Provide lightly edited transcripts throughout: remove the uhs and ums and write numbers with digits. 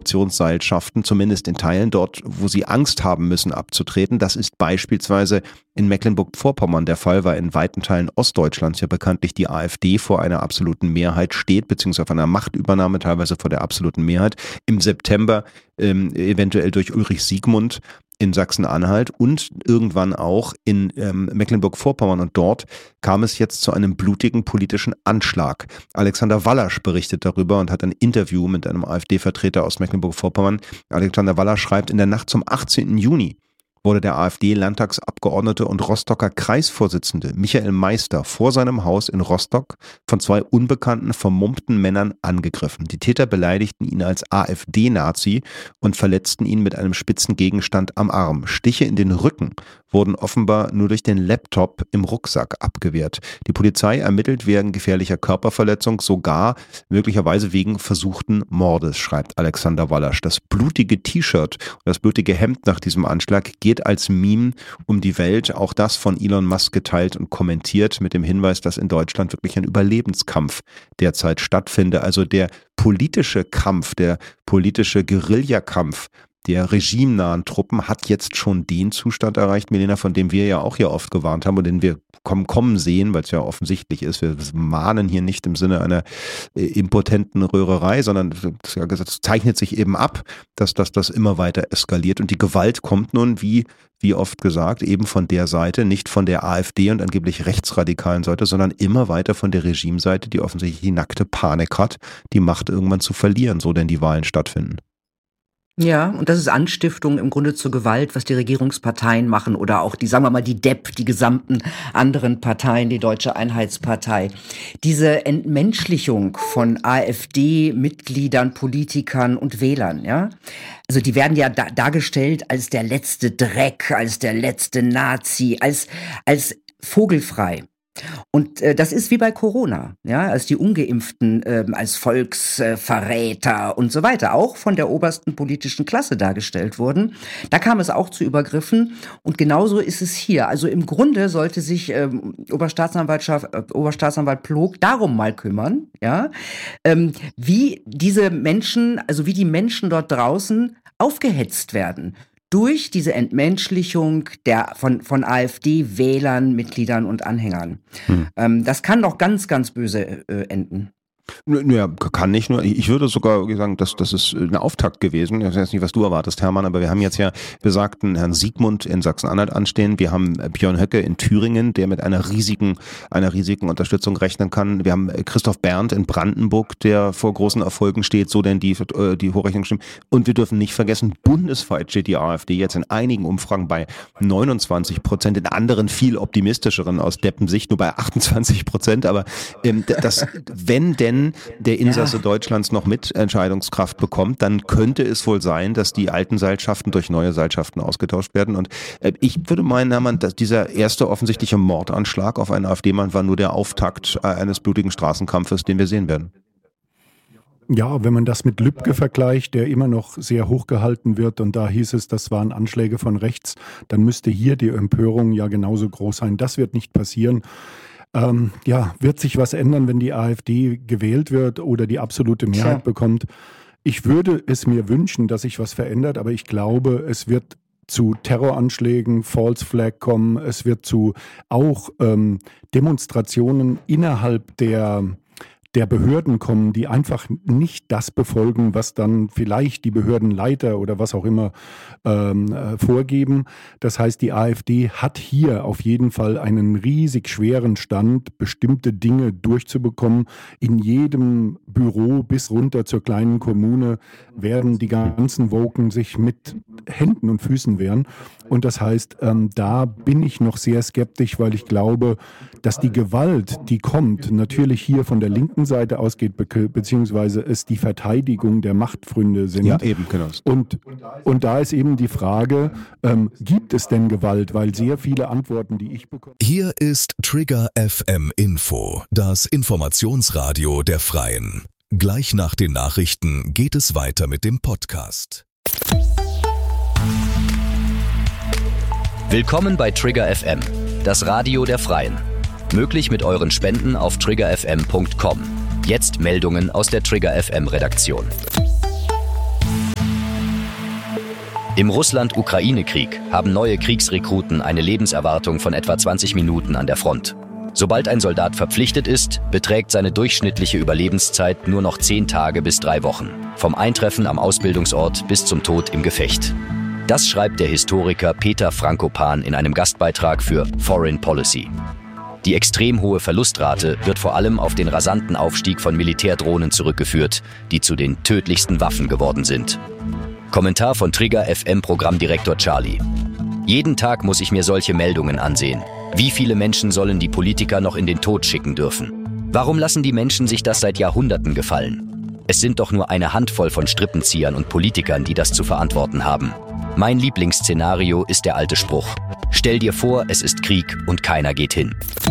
Oppositionsseilschaften, zumindest in Teilen dort, wo sie Angst haben müssen abzutreten. Das ist beispielsweise in Mecklenburg-Vorpommern der Fall, weil in weiten Teilen Ostdeutschlands ja bekanntlich die AfD vor einer absoluten Mehrheit steht, beziehungsweise auf einer Machtübernahme teilweise vor der absoluten Mehrheit. Im September eventuell durch Ulrich Siegmund in Sachsen-Anhalt und irgendwann auch in Mecklenburg-Vorpommern. Und dort kam es jetzt zu einem blutigen politischen Anschlag. Alexander Wallasch berichtet darüber und hat ein Interview mit einem AfD-Vertreter aus Mecklenburg-Vorpommern. Alexander Wallasch schreibt, in der Nacht zum 18. Juni wurde der AfD-Landtagsabgeordnete und Rostocker Kreisvorsitzende Michael Meister vor seinem Haus in Rostock von zwei unbekannten, vermummten Männern angegriffen. Die Täter beleidigten ihn als AfD-Nazi und verletzten ihn mit einem spitzen Gegenstand am Arm. Stiche in den Rücken wurden offenbar nur durch den Laptop im Rucksack abgewehrt. Die Polizei ermittelt wegen gefährlicher Körperverletzung, sogar möglicherweise wegen versuchten Mordes, schreibt Alexander Wallasch. Das blutige T-Shirt und das blutige Hemd nach diesem Anschlag geht als Meme um die Welt, auch das von Elon Musk geteilt und kommentiert mit dem Hinweis, dass in Deutschland wirklich ein Überlebenskampf derzeit stattfinde. Also der politische Kampf, der politische Guerillakampf der regimenahen Truppen hat jetzt schon den Zustand erreicht, Milena, von dem wir ja auch hier oft gewarnt haben und den wir kommen sehen, weil es ja offensichtlich ist. Wir mahnen hier nicht im Sinne einer impotenten Röhrerei, sondern es zeichnet sich eben ab, dass das immer weiter eskaliert. Und die Gewalt kommt nun, wie oft gesagt, eben von der Seite, nicht von der AfD und angeblich rechtsradikalen Seite, sondern immer weiter von der Regimeseite, die offensichtlich die nackte Panik hat, die Macht irgendwann zu verlieren, so denn die Wahlen stattfinden. Ja, und das ist Anstiftung im Grunde zur Gewalt, was die Regierungsparteien machen oder auch die, sagen wir mal, die DEP, die gesamten anderen Parteien, die Deutsche Einheitspartei. Diese Entmenschlichung von AfD-Mitgliedern, Politikern und Wählern, ja. Also die werden ja dargestellt als der letzte Dreck, als der letzte Nazi, als vogelfrei. Und das ist wie bei Corona, ja, als die Ungeimpften als Volksverräter und so weiter auch von der obersten politischen Klasse dargestellt wurden. Da kam es auch zu Übergriffen und genauso ist es hier. Also im Grunde sollte sich Oberstaatsanwalt Plog darum mal kümmern, ja, wie diese Menschen, also wie die Menschen dort draußen aufgehetzt werden. Durch diese Entmenschlichung von AfD-Wählern, Mitgliedern und Anhängern. Das kann doch ganz, ganz böse enden. Ja, kann nicht nur. Ich würde sogar sagen, das ist eine Auftakt gewesen. Ich weiß nicht, was du erwartest, Hermann, aber wir haben jetzt ja besagten Herrn Siegmund in Sachsen-Anhalt anstehen. Wir haben Björn Höcke in Thüringen, der mit einer riesigen Unterstützung rechnen kann. Wir haben Christoph Berndt in Brandenburg, der vor großen Erfolgen steht, so denn die Hochrechnung stimmt. Und wir dürfen nicht vergessen, bundesweit steht die AfD jetzt in einigen Umfragen bei 29%, in anderen viel optimistischeren aus Deppensicht nur bei 28%. Aber wenn denn der Insasse Deutschlands noch Mitentscheidungskraft bekommt, dann könnte es wohl sein, dass die alten Seilschaften durch neue Seilschaften ausgetauscht werden. Und ich würde meinen, Hermann, dass dieser erste offensichtliche Mordanschlag auf einen AfD-Mann war nur der Auftakt eines blutigen Straßenkampfes, den wir sehen werden. Ja, wenn man das mit Lübcke vergleicht, der immer noch sehr hoch gehalten wird und da hieß es, das waren Anschläge von rechts, dann müsste hier die Empörung ja genauso groß sein. Das wird nicht passieren. Wird sich was ändern, wenn die AfD gewählt wird oder die absolute Mehrheit bekommt? Ich würde es mir wünschen, dass sich was verändert, aber ich glaube, es wird zu Terroranschlägen, False Flag kommen, es wird zu auch Demonstrationen innerhalb der Behörden kommen, die einfach nicht das befolgen, was dann vielleicht die Behördenleiter oder was auch immer vorgeben. Das heißt, die AfD hat hier auf jeden Fall einen riesig schweren Stand, bestimmte Dinge durchzubekommen. In jedem Büro bis runter zur kleinen Kommune werden die ganzen Woken sich mit Händen und Füßen wehren. Und das heißt, da bin ich noch sehr skeptisch, weil ich glaube, dass die Gewalt, die kommt, natürlich hier von der linken Seite ausgeht, beziehungsweise es die Verteidigung der Machtfreunde sind. Ja, eben, genau. Und da ist eben die Frage, gibt es denn Gewalt? Weil sehr viele Antworten, die ich bekomme... Hier ist Trigger FM Info, das Informationsradio der Freien. Gleich nach den Nachrichten geht es weiter mit dem Podcast. Willkommen bei Trigger FM, das Radio der Freien. Möglich mit euren Spenden auf triggerfm.com. Jetzt Meldungen aus der Trigger FM Redaktion. Im Russland-Ukraine-Krieg haben neue Kriegsrekruten eine Lebenserwartung von etwa 20 Minuten an der Front. Sobald ein Soldat verpflichtet ist, beträgt seine durchschnittliche Überlebenszeit nur noch 10 Tage bis 3 Wochen. Vom Eintreffen am Ausbildungsort bis zum Tod im Gefecht. Das schreibt der Historiker Peter Frankopan in einem Gastbeitrag für Foreign Policy. Die extrem hohe Verlustrate wird vor allem auf den rasanten Aufstieg von Militärdrohnen zurückgeführt, die zu den tödlichsten Waffen geworden sind. Kommentar von Trigger FM Programmdirektor Charlie. Jeden Tag muss ich mir solche Meldungen ansehen. Wie viele Menschen sollen die Politiker noch in den Tod schicken dürfen? Warum lassen die Menschen sich das seit Jahrhunderten gefallen? Es sind doch nur eine Handvoll von Strippenziehern und Politikern, die das zu verantworten haben. Mein Lieblingsszenario ist der alte Spruch: Stell dir vor, es ist Krieg und keiner geht hin.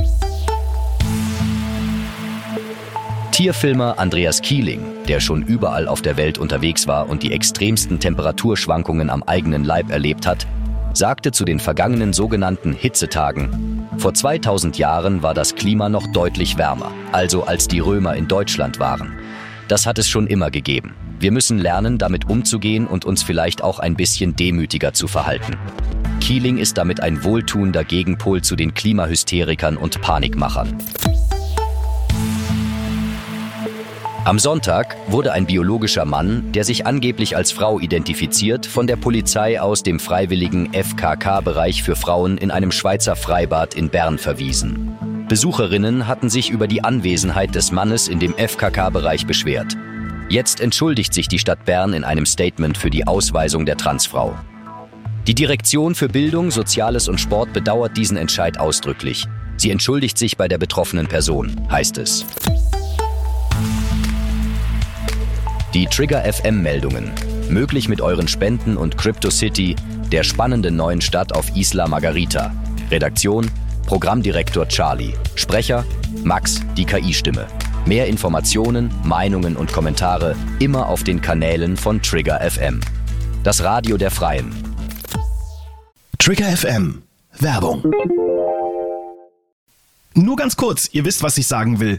Tierfilmer Andreas Kieling, der schon überall auf der Welt unterwegs war und die extremsten Temperaturschwankungen am eigenen Leib erlebt hat, sagte zu den vergangenen sogenannten Hitzetagen: Vor 2000 Jahren war das Klima noch deutlich wärmer, also als die Römer in Deutschland waren. Das hat es schon immer gegeben. Wir müssen lernen, damit umzugehen und uns vielleicht auch ein bisschen demütiger zu verhalten. Kieling ist damit ein wohltuender Gegenpol zu den Klimahysterikern und Panikmachern. Am Sonntag wurde ein biologischer Mann, der sich angeblich als Frau identifiziert, von der Polizei aus dem freiwilligen FKK-Bereich für Frauen in einem Schweizer Freibad in Bern verwiesen. Besucherinnen hatten sich über die Anwesenheit des Mannes in dem FKK-Bereich beschwert. Jetzt entschuldigt sich die Stadt Bern in einem Statement für die Ausweisung der Transfrau. Die Direktion für Bildung, Soziales und Sport bedauert diesen Entscheid ausdrücklich. Sie entschuldigt sich bei der betroffenen Person, heißt es. Die Trigger FM-Meldungen. Möglich mit euren Spenden und CryptoCity, der spannenden neuen Stadt auf Isla Margarita. Redaktion: Programmdirektor Charlie. Sprecher: Max, die KI-Stimme. Mehr Informationen, Meinungen und Kommentare immer auf den Kanälen von Trigger FM. Das Radio der Freien. Trigger FM. Werbung. Nur ganz kurz, ihr wisst, was ich sagen will.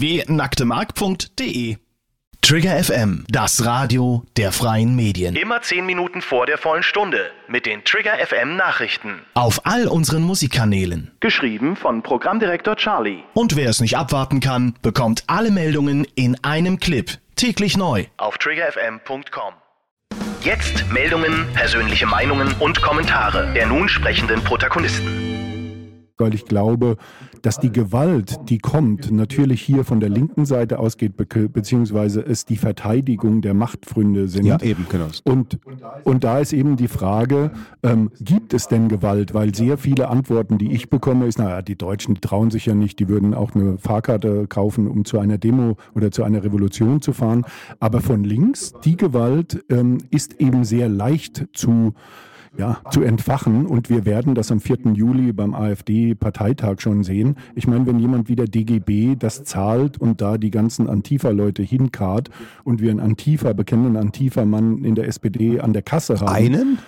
www.nacktemark.de. Trigger FM, das Radio der freien Medien. Immer 10 Minuten vor der vollen Stunde mit den Trigger FM Nachrichten. Auf all unseren Musikkanälen. Geschrieben von Programmdirektor Charlie. Und wer es nicht abwarten kann, bekommt alle Meldungen in einem Clip. Täglich neu. Auf triggerfm.com. Jetzt Meldungen, persönliche Meinungen und Kommentare der nun sprechenden Protagonisten. Weil ich glaube, dass die Gewalt, die kommt, natürlich hier von der linken Seite ausgeht, beziehungsweise es die Verteidigung der Machtpfründe sind. Ja, eben, genau. Und da ist eben die Frage, gibt es denn Gewalt? Weil sehr viele Antworten, die ich bekomme, ist, naja, die Deutschen, die trauen sich ja nicht, die würden auch eine Fahrkarte kaufen, um zu einer Demo oder zu einer Revolution zu fahren. Aber von links, die Gewalt ist eben sehr leicht zu entfachen, und wir werden das am 4. Juli beim AfD-Parteitag schon sehen. Ich meine, wenn jemand wie der DGB das zahlt und da die ganzen Antifa-Leute hinkarrt und wir einen bekennenden Antifa-Mann in der SPD an der Kasse haben. Einen?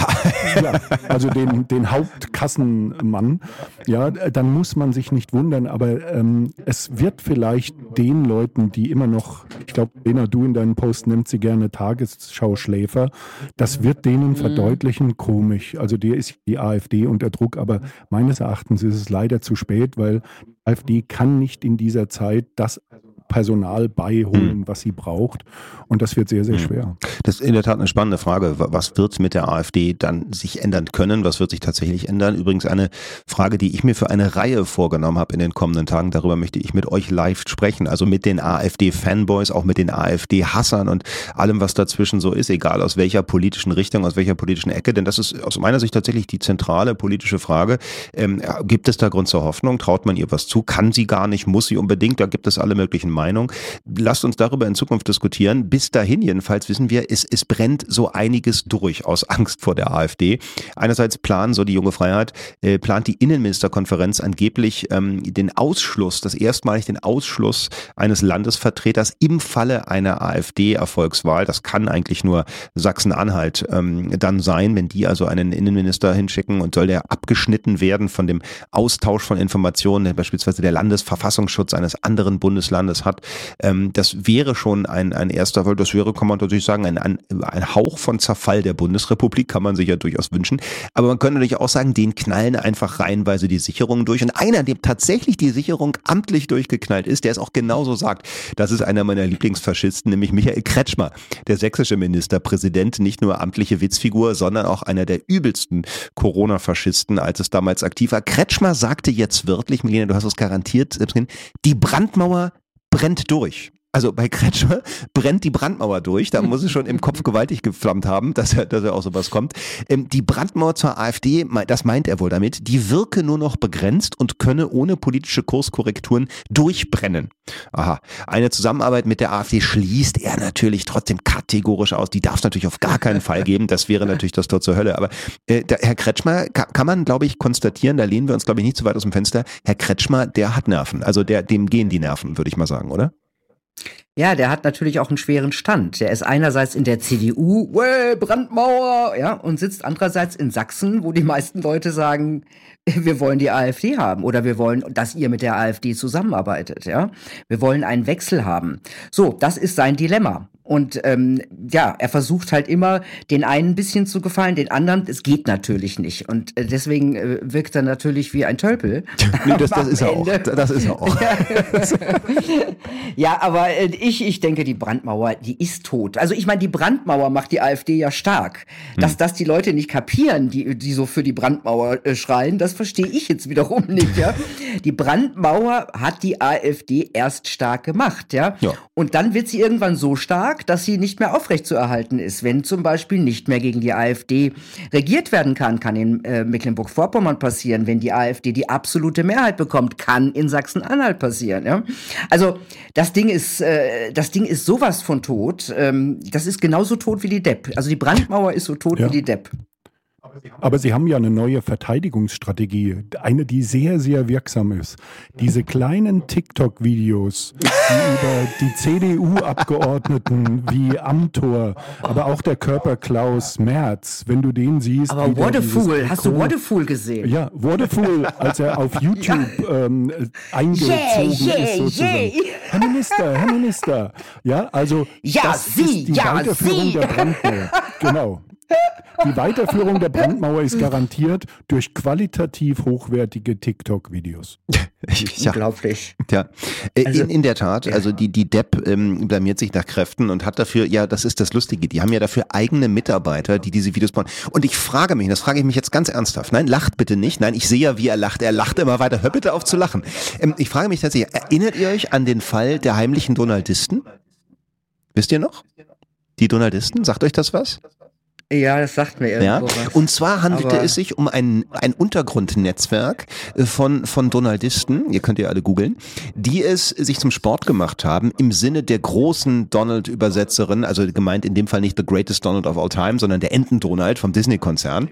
Ja, also den Hauptkassenmann, ja, dann muss man sich nicht wundern, aber es wird vielleicht den Leuten, die immer noch, ich glaube, Lena, du in deinen Post nennst sie gerne Tagesschau-Schläfer, das wird denen verdeutlichen, komisch. Also der ist die AfD unter Druck, aber meines Erachtens ist es leider zu spät, weil die AfD kann nicht in dieser Zeit das Personal beiholen, was sie braucht. Und das wird sehr, sehr schwer. Das ist in der Tat eine spannende Frage. Was wird mit der AfD dann sich ändern können? Was wird sich tatsächlich ändern? Übrigens eine Frage, die ich mir für eine Reihe vorgenommen habe in den kommenden Tagen. Darüber möchte ich mit euch live sprechen. Also mit den AfD-Fanboys, auch mit den AfD-Hassern und allem, was dazwischen so ist, egal aus welcher politischen Richtung, aus welcher politischen Ecke. Denn das ist aus meiner Sicht tatsächlich die zentrale politische Frage. Gibt es da Grund zur Hoffnung? Traut man ihr was zu? Kann sie gar nicht? Muss sie unbedingt? Da gibt es alle möglichen Meinung. Lasst uns darüber in Zukunft diskutieren. Bis dahin jedenfalls wissen wir, es brennt so einiges durch aus Angst vor der AfD. Einerseits plant die Junge Freiheit, plant die Innenministerkonferenz angeblich erstmalig den Ausschluss eines Landesvertreters im Falle einer AfD-Erfolgswahl. Das kann eigentlich nur Sachsen-Anhalt dann sein, wenn die also einen Innenminister hinschicken, und soll der abgeschnitten werden von dem Austausch von Informationen, beispielsweise der Landesverfassungsschutz eines anderen Bundeslandes hat. Das wäre schon ein erster Fall, das wäre, kann man natürlich sagen, ein Hauch von Zerfall der Bundesrepublik, kann man sich ja durchaus wünschen. Aber man könnte natürlich auch sagen, den knallen einfach reihenweise die Sicherungen durch. Und einer, dem tatsächlich die Sicherung amtlich durchgeknallt ist, der es auch genauso sagt, das ist einer meiner Lieblingsfaschisten, nämlich Michael Kretschmer, der sächsische Ministerpräsident, nicht nur amtliche Witzfigur, sondern auch einer der übelsten Corona-Faschisten, als es damals aktiv war. Kretschmer sagte jetzt wörtlich, Milena, du hast es garantiert, die Brandmauer brennt durch. Also bei Kretschmer brennt die Brandmauer durch, da muss es schon im Kopf gewaltig geflammt haben, dass er auch sowas kommt. Die Brandmauer zur AfD, das meint er wohl damit, die wirke nur noch begrenzt und könne ohne politische Kurskorrekturen durchbrennen. Aha, eine Zusammenarbeit mit der AfD schließt er natürlich trotzdem kategorisch aus, die darf es natürlich auf gar keinen Fall geben, das wäre natürlich das Tor zur Hölle, aber Herr Kretschmer, kann man glaube ich konstatieren, da lehnen wir uns glaube ich nicht zu weit aus dem Fenster, Herr Kretschmer, der hat Nerven, also dem gehen die Nerven, würde ich mal sagen, oder? Ja, der hat natürlich auch einen schweren Stand. Der ist einerseits in der CDU, Brandmauer, ja, und sitzt andererseits in Sachsen, wo die meisten Leute sagen, wir wollen die AfD haben oder wir wollen, dass ihr mit der AfD zusammenarbeitet, ja. Wir wollen einen Wechsel haben. So, das ist sein Dilemma. Und er versucht halt immer, den einen ein bisschen zu gefallen, den anderen, es geht natürlich nicht. Und deswegen wirkt er natürlich wie ein Tölpel. Nee, das ist er auch. Das ist er auch. Ja, aber ich denke, die Brandmauer, die ist tot. Also ich meine, die Brandmauer macht die AfD ja stark. Dass das die Leute nicht kapieren, die so für die Brandmauer schreien, das verstehe ich jetzt wiederum nicht. Ja? Die Brandmauer hat die AfD erst stark gemacht. Ja? Und dann wird sie irgendwann so stark, dass sie nicht mehr aufrechtzuerhalten ist. Wenn zum Beispiel nicht mehr gegen die AfD regiert werden kann in Mecklenburg-Vorpommern passieren. Wenn die AfD die absolute Mehrheit bekommt, kann in Sachsen-Anhalt passieren. Ja? Also das Ding ist sowas von tot. Das ist genauso tot wie die Depp. Also die Brandmauer ist so tot wie die Depp. Aber Sie haben ja eine neue Verteidigungsstrategie, eine, die sehr, sehr wirksam ist. Diese kleinen TikTok-Videos, die über die CDU-Abgeordneten wie Amthor, aber auch der Körper-Klaus Merz, wenn du den siehst. Aber Wonderful, hast du Wonderful gesehen? Ja, Wonderful, als er auf YouTube eingezogen ist sozusagen. Herr Minister. Ja, also das ist die Weiterführung der Brandmauer. Genau. Die Weiterführung der Brandmauer ist garantiert durch qualitativ hochwertige TikTok-Videos. Unglaublich. Ja, in der Tat, also die Depp blamiert sich nach Kräften und hat dafür, ja, das ist das Lustige, die haben ja dafür eigene Mitarbeiter, die diese Videos bauen. Und ich frage mich jetzt ganz ernsthaft, nein, lacht bitte nicht, nein, ich sehe ja, wie er lacht immer weiter, hör bitte auf zu lachen. Ich frage mich tatsächlich, erinnert ihr euch an den Fall der heimlichen Donaldisten? Wisst ihr noch? Die Donaldisten, sagt euch das was? Ja, das sagt mir irgendwo was. Und zwar handelte es sich um ein Untergrundnetzwerk von Donaldisten, ihr könnt ja alle googeln, die es sich zum Sport gemacht haben im Sinne der großen Donald-Übersetzerin, also gemeint in dem Fall nicht The Greatest Donald of All Time, sondern der Enten-Donald vom Disney-Konzern.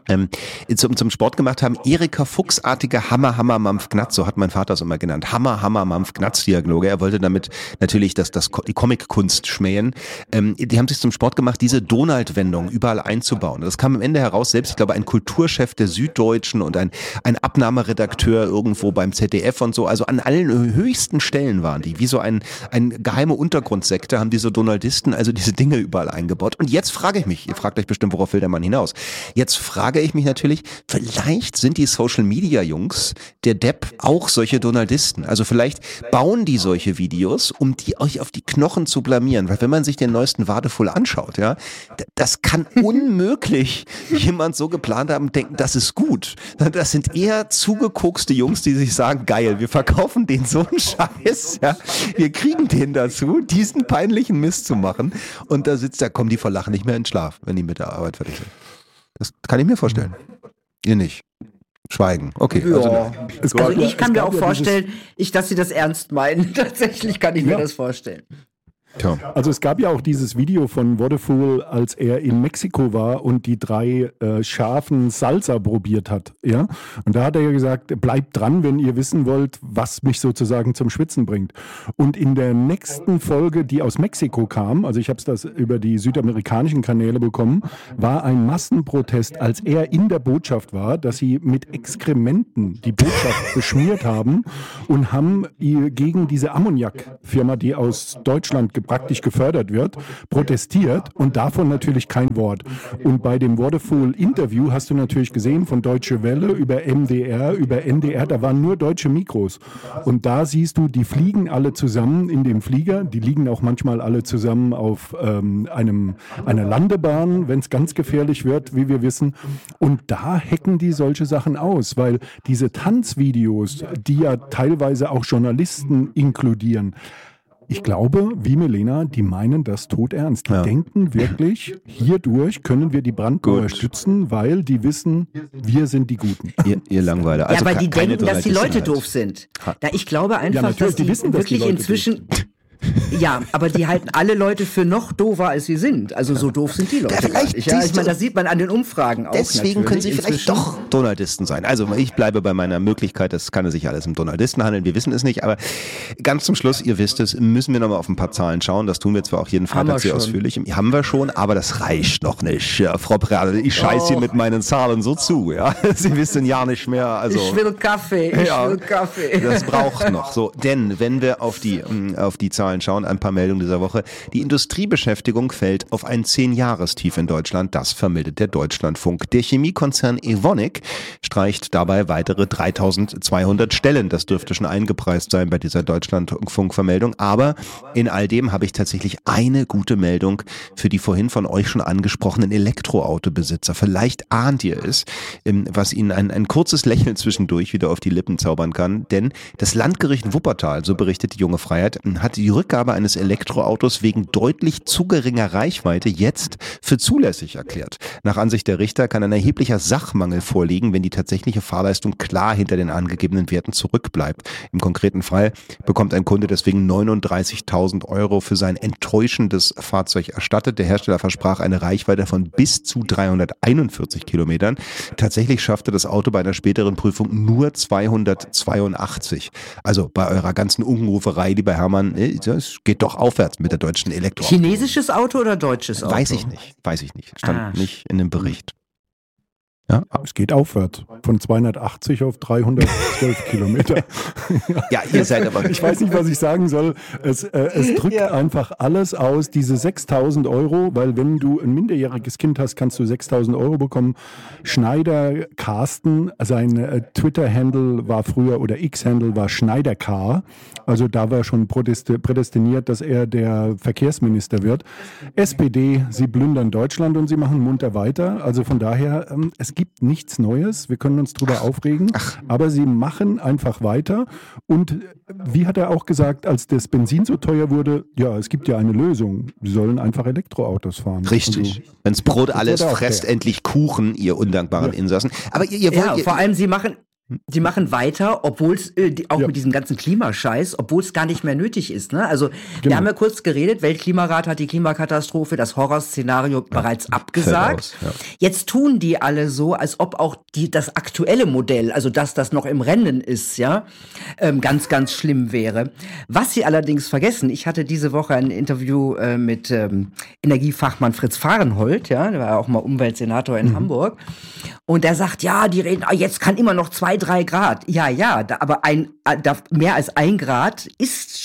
Zum Sport gemacht haben, Erika Fuchsartige Hammer, Mampf, Gnatz, so hat mein Vater es immer genannt, Hammer, Mampf, Gnatz Dialoge. Er wollte damit natürlich die Comic-Kunst schmähen. Die haben sich zum Sport gemacht, diese Donald-Wendung überall einzubauen. Das kam am Ende heraus, selbst, ich glaube, ein Kulturchef der Süddeutschen und ein Abnahmeredakteur irgendwo beim ZDF und so, also an allen höchsten Stellen waren die, wie so ein geheime Untergrundsekte, haben diese Donaldisten also diese Dinge überall eingebaut. Und jetzt frage ich mich, ihr fragt euch bestimmt, worauf will der Mann hinaus? Jetzt frage ich mich natürlich, vielleicht sind die Social-Media-Jungs der Depp auch solche Donaldisten. Also vielleicht bauen die solche Videos, um die euch auf die Knochen zu blamieren. Weil wenn man sich den neuesten Wadefull anschaut, ja, das kann unmöglich jemand so geplant haben und denken, das ist gut. Das sind eher zugekokste Jungs, die sich sagen, geil, wir verkaufen denen so einen Scheiß, ja. Wir kriegen den dazu, diesen peinlichen Mist zu machen. Und da kommen die vor Lachen nicht mehr in Schlaf, wenn die mit der Arbeit fertig sind. Das kann ich mir vorstellen. Ihr nicht. Schweigen. Okay. Ja. Also ich kann mir auch vorstellen, dass sie das ernst meinen. Tatsächlich kann ich mir das vorstellen. Tja. Also es gab ja auch dieses Video von Wonderful, als er in Mexiko war und die 3 scharfen Salsa probiert hat. Ja? Und da hat er ja gesagt, bleibt dran, wenn ihr wissen wollt, was mich sozusagen zum Schwitzen bringt. Und in der nächsten Folge, die aus Mexiko kam, also ich habe das über die südamerikanischen Kanäle bekommen, war ein Massenprotest, als er in der Botschaft war, dass sie mit Exkrementen die Botschaft beschmiert haben und haben gegen diese Ammoniak-Firma, die aus Deutschland praktisch gefördert wird, protestiert und davon natürlich kein Wort. Und bei dem Wonderful-Interview hast du natürlich gesehen, von Deutsche Welle über MDR, über NDR, da waren nur deutsche Mikros. Und da siehst du, die fliegen alle zusammen in dem Flieger, die liegen auch manchmal alle zusammen auf einer Landebahn, wenn es ganz gefährlich wird, wie wir wissen. Und da hacken die solche Sachen aus, weil diese Tanzvideos, die ja teilweise auch Journalisten inkludieren, ich glaube, wie Milena, die meinen das todernst. Die denken wirklich, hierdurch können wir die Brandmauer stützen, weil die wissen, wir sind die Guten. Ihr Langweiler. Also aber die denken, dass die Leute doof sind. Ich glaube einfach, dass die wissen, dass die wirklich inzwischen... Ja, aber die halten alle Leute für noch doofer, als sie sind. Also so doof sind die Leute. Ich meine, das sieht man an den Umfragen auch. Deswegen können sie vielleicht doch Donaldisten sein. Also ich bleibe bei meiner Möglichkeit, das kann sich alles um Donaldisten handeln, wir wissen es nicht, aber ganz zum Schluss, ihr wisst es, müssen wir nochmal auf ein paar Zahlen schauen. Das tun wir zwar auch jeden Freitag sehr ausführlich. Haben wir schon, aber das reicht noch nicht. Ja, Frau Prade, ich scheiße hier mit meinen Zahlen so zu. Ja, Sie wissen ja nicht mehr. Also, ich will Kaffee. Das braucht noch. So, denn wenn wir auf die Zahlen schauen, ein paar Meldungen dieser Woche. Die Industriebeschäftigung fällt auf ein 10-Jahrestief in Deutschland. Das vermeldet der Deutschlandfunk. Der Chemiekonzern Evonik streicht dabei weitere 3.200 Stellen. Das dürfte schon eingepreist sein bei dieser Deutschlandfunk-Vermeldung. Aber in all dem habe ich tatsächlich eine gute Meldung für die vorhin von euch schon angesprochenen Elektroautobesitzer. Vielleicht ahnt ihr es, was ihnen ein kurzes Lächeln zwischendurch wieder auf die Lippen zaubern kann. Denn das Landgericht Wuppertal, so berichtet die Junge Freiheit, hat die Rückgabe eines Elektroautos wegen deutlich zu geringer Reichweite jetzt für zulässig erklärt. Nach Ansicht der Richter kann ein erheblicher Sachmangel vorliegen, wenn die tatsächliche Fahrleistung klar hinter den angegebenen Werten zurückbleibt. Im konkreten Fall bekommt ein Kunde deswegen 39.000 € für sein enttäuschendes Fahrzeug erstattet. Der Hersteller versprach eine Reichweite von bis zu 341 Kilometern. Tatsächlich schaffte das Auto bei einer späteren Prüfung nur 282. Also bei eurer ganzen Unruferei, lieber Hermann, das geht doch aufwärts mit der deutschen Elektroauto. Chinesisches Auto oder deutsches Auto? Weiß ich nicht. Stand nicht in dem Bericht. Ja, es geht aufwärts. Von 280 auf 312 Kilometer. Ja, ihr seid aber... Ich weiß nicht, was ich sagen soll. Es drückt einfach alles aus, diese 6.000 €, weil wenn du ein minderjähriges Kind hast, kannst du 6.000 € bekommen. Schneider Carsten, sein Twitter-Handle war früher, oder X-Handle war Schneider Car. Also da war schon prädestiniert, dass er der Verkehrsminister wird. SPD, sie plündern Deutschland und sie machen munter weiter. Also von daher, es gibt nichts Neues. Wir können uns drüber aufregen. Aber sie machen einfach weiter. Und wie hat er auch gesagt, als das Benzin so teuer wurde, ja, es gibt ja eine Lösung. Sie sollen einfach Elektroautos fahren. Richtig. Also, wenn's Brot alles fresst, endlich Kuchen, ihr undankbaren Insassen. Aber ihr wollt... vor allem, sie machen weiter, obwohl es auch mit diesem ganzen Klimascheiß, obwohl es gar nicht mehr nötig ist. Ne? Also wir haben ja kurz geredet, Weltklimarat hat die Klimakatastrophe, das Horrorszenario bereits abgesagt. Jetzt tun die alle so, als ob auch das aktuelle Modell, also dass das noch im Rennen ist, ja, ganz, ganz schlimm wäre. Was sie allerdings vergessen, ich hatte diese Woche ein Interview mit Energiefachmann Fritz Fahrenhold, ja, der war ja auch mal Umweltsenator in Hamburg. Und der sagt, ja, die reden, jetzt kann immer noch 2-3 Grad. Ja, aber mehr als 1 Grad ist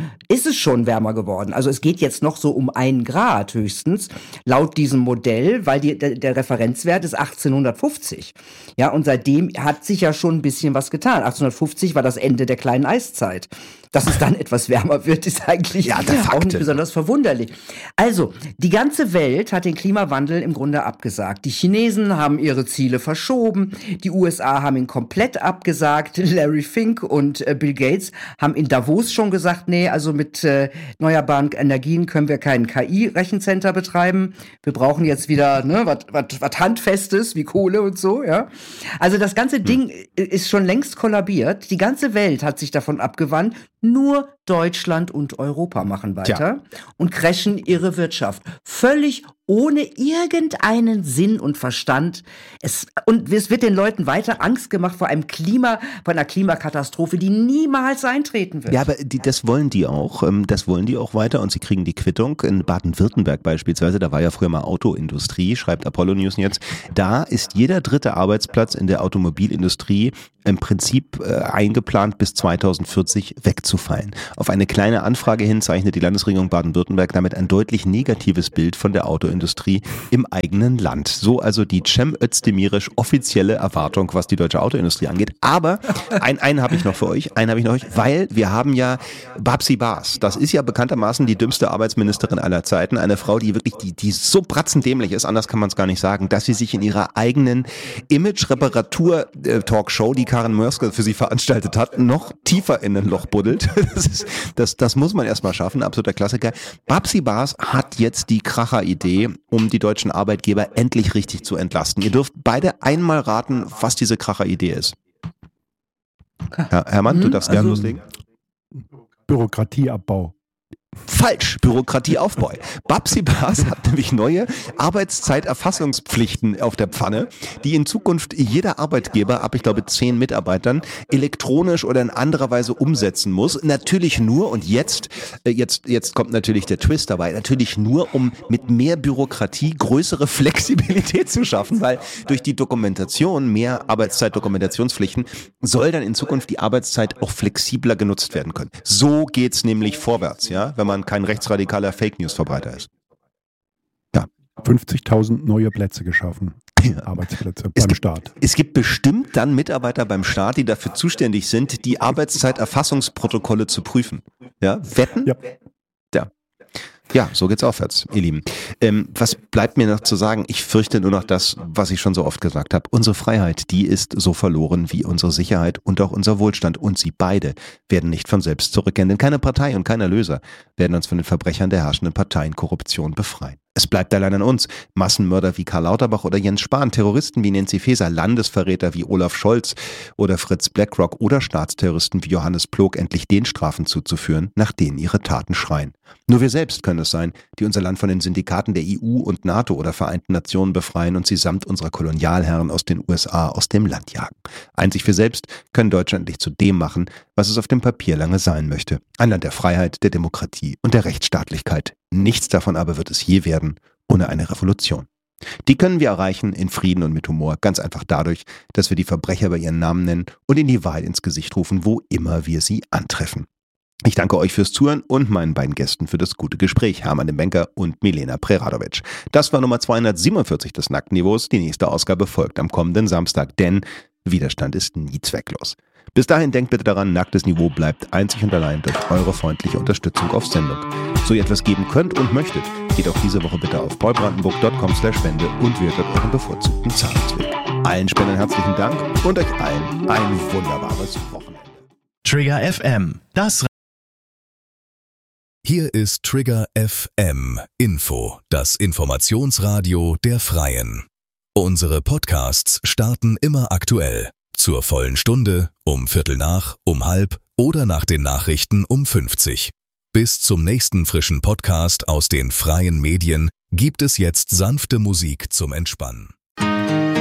es schon wärmer geworden. Also es geht jetzt noch so um 1 Grad höchstens, laut diesem Modell, weil der Referenzwert ist 1850. Ja, und seitdem hat sich ja schon ein bisschen was getan. 1850 war das Ende der kleinen Eiszeit. Dass es dann etwas wärmer wird, ist eigentlich auch nicht besonders verwunderlich. Also, die ganze Welt hat den Klimawandel im Grunde abgesagt. Die Chinesen haben ihre Ziele verschoben, die USA haben ihn komplett abgesagt, Larry Fink und Bill Gates haben in Davos schon gesagt, nee, also mit erneuerbaren Energien können wir kein KI-Rechencenter betreiben. Wir brauchen jetzt wieder was Handfestes wie Kohle und so, ja. Also das ganze Ding ist schon längst kollabiert. Die ganze Welt hat sich davon abgewandt. Nur Deutschland und Europa machen weiter und crashen ihre Wirtschaft. Völlig ohne irgendeinen Sinn und Verstand. Es wird den Leuten weiter Angst gemacht vor einer Klimakatastrophe, die niemals eintreten wird. Ja, aber das wollen die auch. Das wollen die auch weiter und sie kriegen die Quittung. In Baden-Württemberg beispielsweise, da war ja früher mal Autoindustrie, schreibt Apollo News jetzt, da ist jeder 3. Arbeitsplatz in der Automobilindustrie im Prinzip eingeplant, bis 2040 wegzufallen. Auf eine kleine Anfrage hin zeichnet die Landesregierung Baden-Württemberg damit ein deutlich negatives Bild von der Autoindustrie im eigenen Land. So also die Cem Özdemirisch offizielle Erwartung, was die deutsche Autoindustrie angeht. Aber einen habe ich noch für euch, weil wir haben ja Babsi Baas. Das ist ja bekanntermaßen die dümmste Arbeitsministerin aller Zeiten. Eine Frau, die wirklich, die so bratzendämlich ist, anders kann man es gar nicht sagen, dass sie sich in ihrer eigenen Image-Reparatur-Talkshow, die Karin Mörske für sie veranstaltet hat, noch tiefer in ein Loch buddelt. Das muss man erstmal schaffen, absoluter Klassiker. Babsi Baas hat jetzt die Kracher-Idee, um die deutschen Arbeitgeber endlich richtig zu entlasten. Ihr dürft beide einmal raten, was diese Kracher-Idee ist. Hermann, du darfst gerne loslegen. Bürokratieabbau. Falsch, Bürokratieaufbau. Babsi Baas hat nämlich neue Arbeitszeiterfassungspflichten auf der Pfanne, die in Zukunft jeder Arbeitgeber ab, ich glaube, 10 Mitarbeitern elektronisch oder in anderer Weise umsetzen muss. Natürlich nur, und jetzt kommt natürlich der Twist dabei, natürlich nur, um mit mehr Bürokratie größere Flexibilität zu schaffen, weil durch die Dokumentation, mehr Arbeitszeitdokumentationspflichten, soll dann in Zukunft die Arbeitszeit auch flexibler genutzt werden können. So geht's nämlich vorwärts, ja, wenn man kein rechtsradikaler Fake-News-Verbreiter ist. Ja. 50.000 neue Plätze geschaffen. Arbeitsplätze beim Staat. Es gibt bestimmt dann Mitarbeiter beim Staat, die dafür zuständig sind, die Arbeitszeiterfassungsprotokolle zu prüfen. Ja, wetten? Ja. Ja, so geht's aufwärts, ihr Lieben. Was bleibt mir noch zu sagen? Ich fürchte nur noch das, was ich schon so oft gesagt habe. Unsere Freiheit, die ist so verloren wie unsere Sicherheit und auch unser Wohlstand. Und sie beide werden nicht von selbst zurückkehren. Denn keine Partei und kein Erlöser werden uns von den Verbrechern der herrschenden Parteienkorruption befreien. Es bleibt allein an uns. Massenmörder wie Karl Lauterbach oder Jens Spahn, Terroristen wie Nancy Faeser, Landesverräter wie Olaf Scholz oder Fritz Blackrock oder Staatsterroristen wie Johannes Plog endlich den Strafen zuzuführen, nach denen ihre Taten schreien. Nur wir selbst können es sein, die unser Land von den Syndikaten der EU und NATO oder Vereinten Nationen befreien und sie samt unserer Kolonialherren aus den USA aus dem Land jagen. Einzig wir selbst können Deutschland endlich zu dem machen, was es auf dem Papier lange sein möchte. Ein Land der Freiheit, der Demokratie und der Rechtsstaatlichkeit. Nichts davon aber wird es je werden, ohne eine Revolution. Die können wir erreichen in Frieden und mit Humor, ganz einfach dadurch, dass wir die Verbrecher bei ihren Namen nennen und ihnen die Wahrheit ins Gesicht rufen, wo immer wir sie antreffen. Ich danke euch fürs Zuhören und meinen beiden Gästen für das gute Gespräch, Hermann de Benker und Milena Preradovic. Das war Nummer 247 des Nacktniveaus. Die nächste Ausgabe folgt am kommenden Samstag, denn Widerstand ist nie zwecklos. Bis dahin denkt bitte daran, Nacktes Niveau bleibt einzig und allein durch eure freundliche Unterstützung auf Sendung. So ihr etwas geben könnt und möchtet, geht auch diese Woche bitte auf paulbrandenburg.com/spende und wählt dort euren bevorzugten Zahlungsweg. Allen Spendern herzlichen Dank und euch allen ein wunderbares Wochenende. Trigger FM, das Hier ist Trigger FM Info, das Informationsradio der Freien. Unsere Podcasts starten immer aktuell. Zur vollen Stunde, um 7:15, um 12:30 oder nach den Nachrichten um 50. Bis zum nächsten frischen Podcast aus den freien Medien gibt es jetzt sanfte Musik zum Entspannen.